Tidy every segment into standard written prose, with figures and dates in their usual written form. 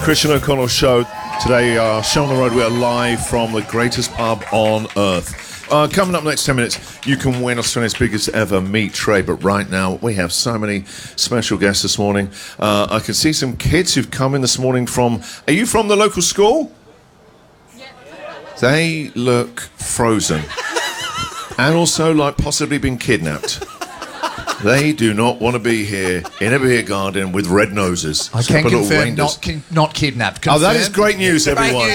Christian O'Connell Show. Today, Show on the Road, we are live from the greatest pub on earth. Coming up next 10 minutes, you can win Australia's biggest ever meat tray. But right now, we have so many special guests this morning. I can see some kids who've come in this morning from... Are you from the local school? Yeah. They look frozen. And also like possibly been kidnapped. They do not want to be here in a beer garden with red noses. I can confirm not kidnapped. Confirm. Oh, that is great news, everyone.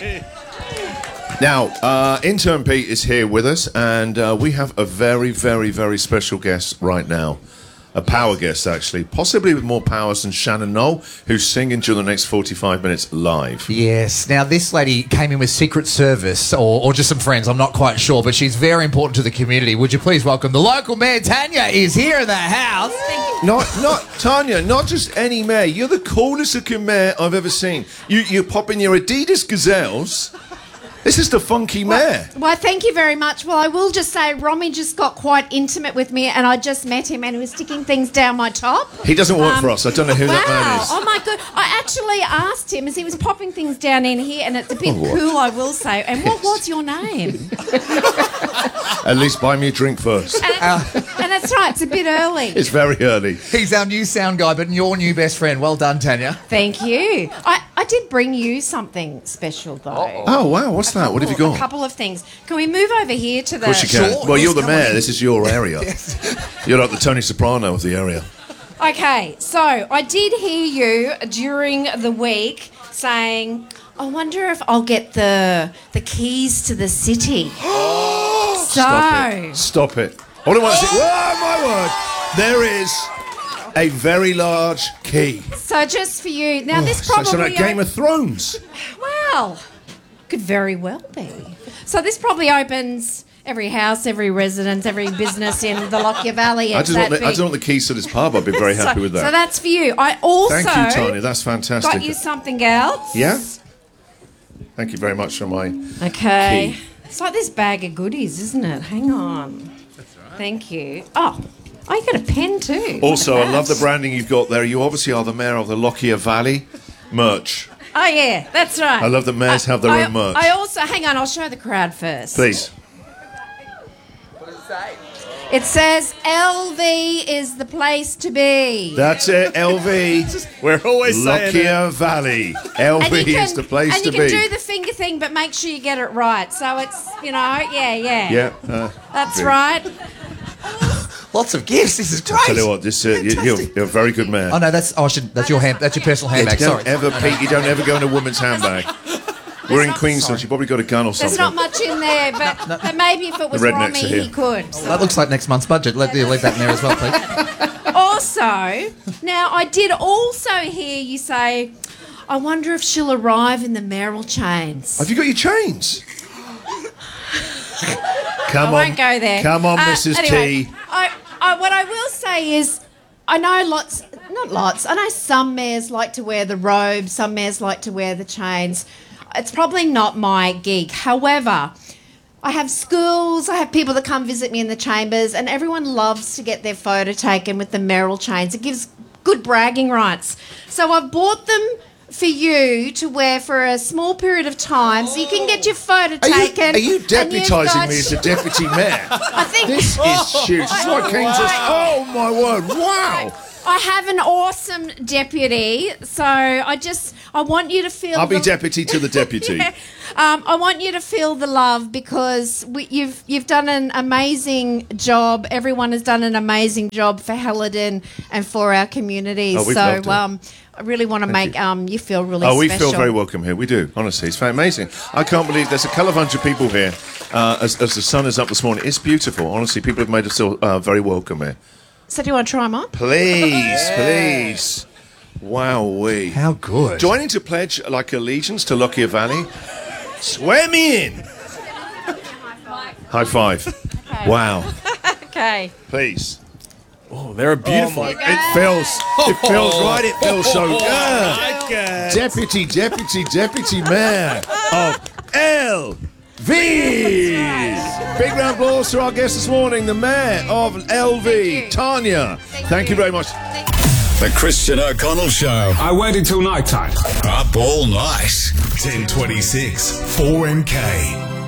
Now, intern Pete is here with us, and we have a very, very, very special guest right now. A power guest, actually. Possibly with more powers than Shannon Knoll, who's singing during the next 45 minutes live. Yes. Now, this lady came in with Secret Service, or just some friends, I'm not quite sure, but she's very important to the community. Would you please welcome the local mayor, Tanya, is here in the house. Thank you. Not Tanya, not just any mayor. You're the coolest looking mayor I've ever seen. You pop in your Adidas Gazelles. This is the funky mayor. Well, thank you very much. Well, I will just say Romy just got quite intimate with me and I just met him and he was sticking things down my top. He doesn't work for us. I don't know who that man is. Oh, my God. I actually asked him as he was popping things down in here, and it's a bit cool, I will say. And what was your name? At least buy me a drink first. And that's right, it's a bit early. It's very early. He's our new sound guy, but your new best friend. Well done, Tanya. Thank you. I did bring you something special, though. Oh, wow. What's that? What have you got? A couple of things. Can we move over here to the... Of course you can. Sure, Well, yes, you're the come mayor. on in. This is your area. You're like the Tony Soprano of the area. Okay, so I did hear you during the week saying, I wonder if I'll get the keys to the city. Stop it. All I want to say... Whoa, my word. There is a very large key. So just for you... Now, this probably... So like Game of Thrones. Well, could very well be. So this probably opens every house, every residence, every business in the Lockyer Valley. I just want the keys to this pub. I'd be very happy with that. So that's for you. I also... Thank you, Tony. That's fantastic. Got you something else. Yeah? Thank you very much for my Okay. key. It's like this bag of goodies, isn't it? Hang on. That's right. Thank you. Oh, you got a pen too. Also, Look at I love the that. branding you've got there. You obviously are the mayor of the Lockyer Valley. Merch. Oh, yeah, that's right. I love that mayors have their own merch. I also... Hang on, I'll show the crowd first. Please. What does it say? It says LV is the place to be. That's it, LV. We're always saying it. Lockyer Valley. LV is the place to And you be. can do the finger thing, but make sure you get it right. So it's, yeah. Yeah. That's good. right. Lots of gifts. This is great. Tell you what, you're a very good man. Oh no, that's your hand. That's your personal handbag. Sorry. Pete, you don't ever go in a woman's handbag. We're in Queensland. She probably got a gun or There's something. not much in there, but maybe if it was The rednecks Romy, are here. he could. That looks like next month's budget. Leave that in there as well, please. Also, now I did also hear you say, I wonder if she'll arrive in the Merrill chains. Have you got your chains? Come I won't go there. Come on, Mrs. Anyway, T. what I will say is, I know I know some mayors like to wear the robe, some mayors like to wear the chains. It's probably not my gig. However, I have schools, I have people that come visit me in the chambers, and everyone loves to get their photo taken with the Merrill chains. It gives good bragging rights. So I've bought them for you to wear for a small period of time so you can get your photo taken. Are you and you've deputising got- me as a deputy mayor? I think This is huge. This is what King says. Oh, my word. Wow. I have an awesome deputy, so I want you to feel... I'll be deputy to the deputy. Yeah. I want you to feel the love because you've done an amazing job. Everyone has done an amazing job for Helidon and for our community. Oh, we've so loved it. I really want to make you feel really Oh, special. we feel very welcome here. We do, honestly. It's amazing. I can't believe there's a colourful of people here as the sun is up this morning. It's beautiful. Honestly, people have made us feel very welcome here. So do you want to try them on? Please, please. Wowee. How good. Do I need to pledge like allegiance to Lockyer Valley? Swear me in. High five. Okay. Wow. Okay. Please. Oh, they're beautiful. It feels right. It feels so good. Deputy mayor of LV. Big round of applause to our guest this morning, the mayor of LV, Thank you. Tanya. Thank you very much. The Christian O'Connell Show. I waited till night time. Up all night. 1026 4MK.